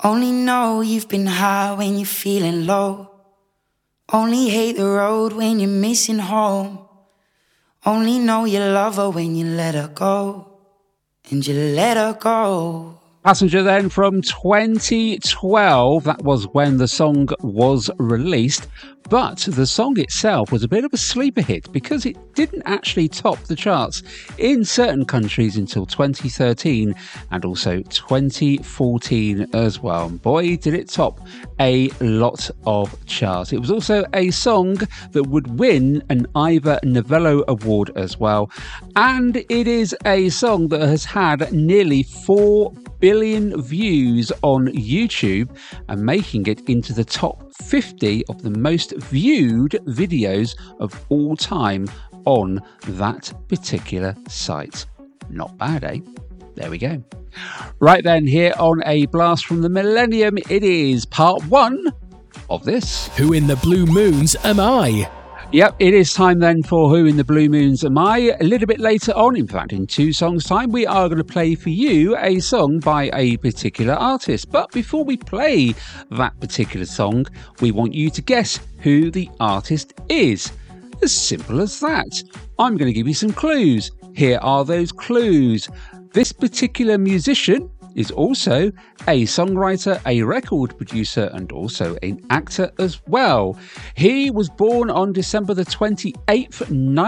Only know you've been high when you're feeling low. Only hate the road when you're missing home. Only know you love her when you let her go. And you let her go. Passenger then from 2012, that was when the song was released, but the song itself was a bit of a sleeper hit because it didn't actually top the charts in certain countries until 2013 and also 2014 as well. Boy, did it top a lot of charts. It was also a song that would win an Ivor Novello Award as well, and it is a song that has had nearly 4 billion views on YouTube and making it into the top 50 of the most viewed videos of all time on that particular site. Not bad, eh? There we go. Right then, here on A Blast from the Millennium, it is part 1 of this. Who in the Blue Moons am I? Yep, it is time then for Who in the Blue Moons Am I? A little bit later on, in fact, in 2 songs' time, we are going to play for you a song by a particular artist. But before we play that particular song, we want you to guess who the artist is. As simple as that. I'm going to give you some clues. Here are those clues. This particular musician is also a songwriter, a record producer, and also an actor as well. He was born on December the 28th,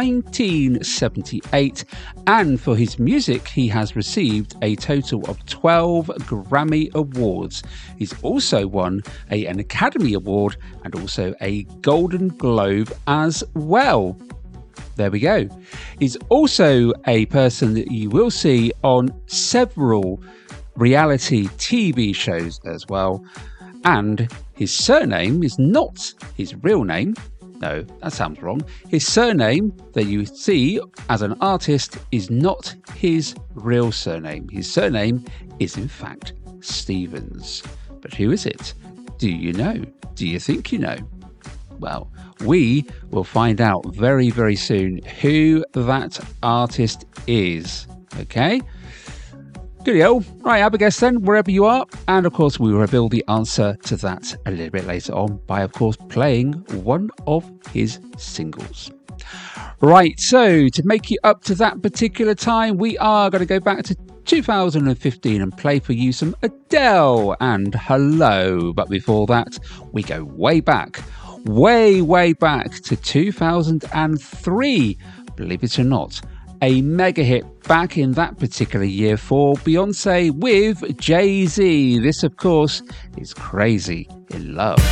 1978, and for his music, he has received a total of 12 Grammy Awards. He's also won an Academy Award and also a Golden Globe as well. There we go. He's also a person that you will see on several reality TV shows as well, and his surname is not his real name. No, that sounds wrong. His surname that you see as an artist is not his real surname. His surname is in fact Stevens. But who is it? Do you know? Do you think you know? Well, we will find out very, very soon who that artist is. Okay? Goodyo. Right, have a guess then, wherever you are. And of course, we will reveal the answer to that a little bit later on by, of course, playing one of his singles. Right, so to make you up to that particular time, we are going to go back to 2015 and play for you some Adele and Hello. But before that, we go way back to 2003, believe it or not. A mega hit back in that particular year for Beyonce with Jay-Z. This, of course, is Crazy in Love.